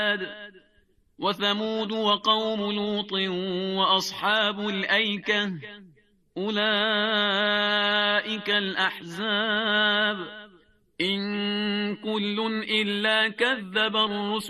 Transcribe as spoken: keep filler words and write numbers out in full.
وثمود وقوم لوط وأصحاب الأيكة أولئك الأحزاب إن كل إلا كذب الرسل